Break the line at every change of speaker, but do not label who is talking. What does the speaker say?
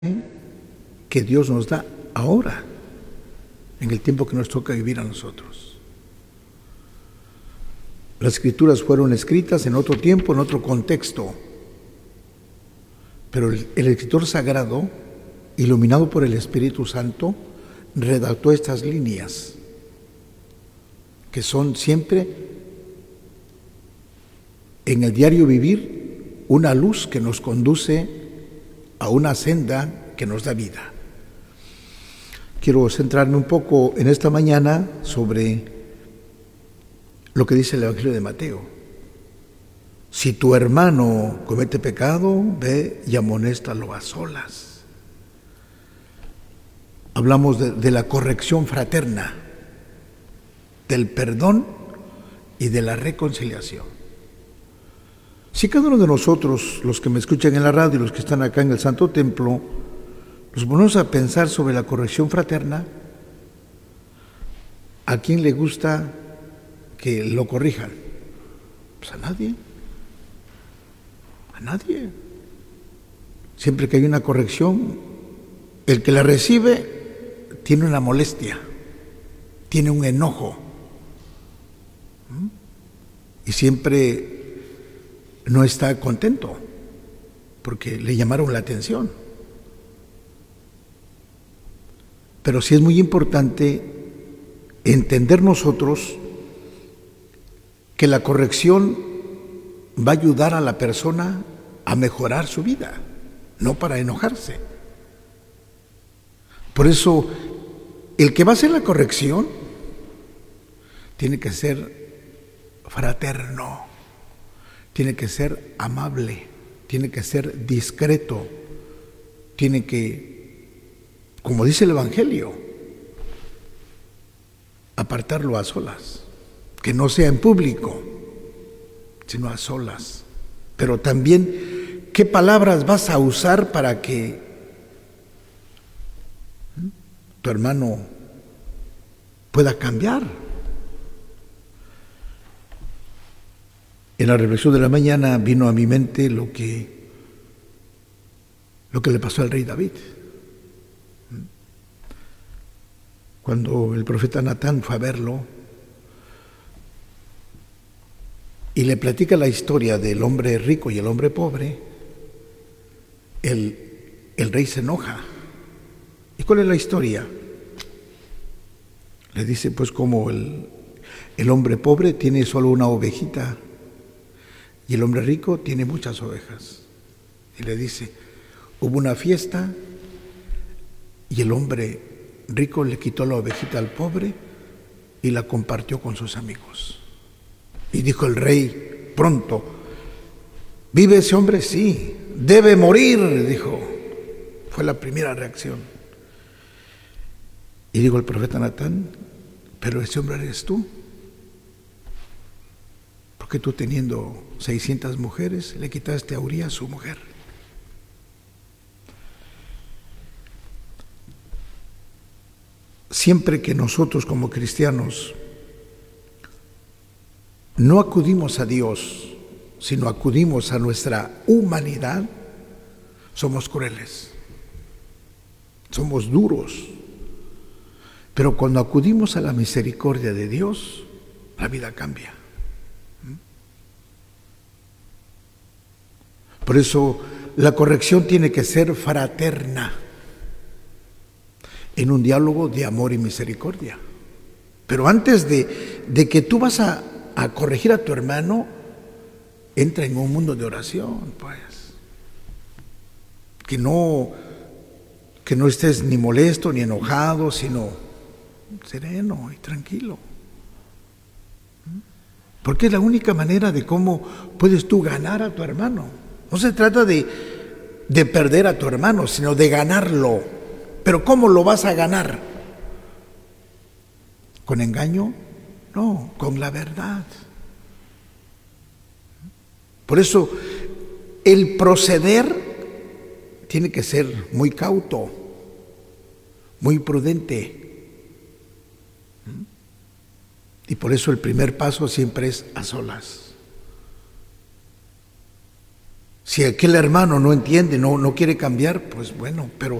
que Dios nos da ahora, en el tiempo que nos toca vivir a nosotros. Las escrituras fueron escritas en otro tiempo, en otro contexto, pero el escritor sagrado, iluminado por el Espíritu Santo, redactó estas líneas, que son siempre en el diario vivir una luz que nos conduce a una senda que nos da vida. Quiero centrarme un poco en esta mañana sobre lo que dice el Evangelio de Mateo. Si tu hermano comete pecado, ve y amonéstalo a solas. Hablamos de la corrección fraterna, del perdón y de la reconciliación. Si cada uno de nosotros, los que me escuchan en la radio y los que están acá en el Santo Templo, nos ponemos a pensar sobre la corrección fraterna, ¿a quién le gusta que lo corrijan? Pues a nadie. A nadie. Siempre que hay una corrección, el que la recibe tiene una molestia, tiene un enojo. Y siempre no está contento porque le llamaron la atención. Pero sí es muy importante entender nosotros que la corrección va a ayudar a la persona a mejorar su vida, no para enojarse. Por eso, el que va a hacer la corrección tiene que ser fraterno, tiene que ser amable, tiene que ser discreto, tiene que, como dice el Evangelio, apartarlo a solas, que no sea en público, sino a solas. Pero también, ¿qué palabras vas a usar para que tu hermano pueda cambiar? En la reflexión de la mañana vino a mi mente lo que le pasó al rey David. Cuando el profeta Natán fue a verlo y le platica la historia del hombre rico y el hombre pobre, el rey se enoja. ¿Y cuál es la historia? Le dice, pues como el hombre pobre tiene solo una ovejita y el hombre rico tiene muchas ovejas. Y le dice, hubo una fiesta y el hombre rico le quitó la ovejita al pobre y la compartió con sus amigos. Y dijo el rey pronto, ¿vive ese hombre? Sí. Debe morir, dijo. Fue la primera reacción. Y dijo el profeta Natán, pero ese hombre eres tú. Porque tú teniendo 600 mujeres, le quitaste a Urías su mujer. Siempre que nosotros como cristianos no acudimos a Dios, sino acudimos a nuestra humanidad, somos crueles, somos duros. Pero cuando acudimos a la misericordia de Dios, la vida cambia. Por eso la corrección tiene que ser fraterna, en un diálogo de amor y misericordia. Pero antes de que tú vas a corregir a tu hermano, entra en un mundo de oración, pues. Que no estés ni molesto ni enojado, sino sereno y tranquilo. Porque es la única manera de cómo puedes tú ganar a tu hermano. No se trata de perder a tu hermano, sino de ganarlo. Pero ¿cómo lo vas a ganar? ¿Con engaño? No, con la verdad. Por eso, el proceder tiene que ser muy cauto, muy prudente. Y por eso el primer paso siempre es a solas. Si aquel hermano no entiende, no quiere cambiar, pues bueno, pero